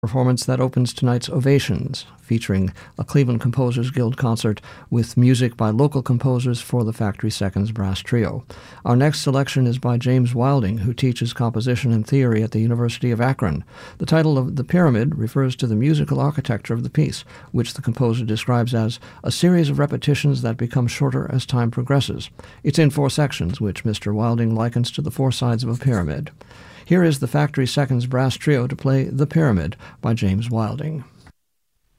performance that opens tonight's Ovations, featuring a Cleveland Composers Guild concert with music by local composers for the Factory Seconds Brass Trio. Our next selection is by James Wilding, who teaches composition and theory at the University of Akron. The title of The Pyramid refers to the musical architecture of the piece, which the composer describes as a series of repetitions that become shorter as time progresses. It's in 4 sections, which Mr. Wilding likens to the 4 sides of a pyramid. Here is the Factory Seconds Brass Trio to play The Pyramid by James Wilding.